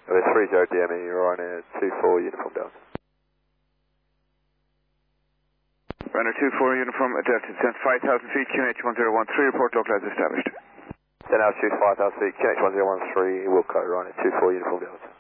30 DME, you're on a 24 uniform Delta. Runner 24 uniform Delta, descent 5,000 feet, QNH 1013, report localized established. Then altitude 5,000 feet, QNH 1013, Wilco, you're on a 24 uniform Delta.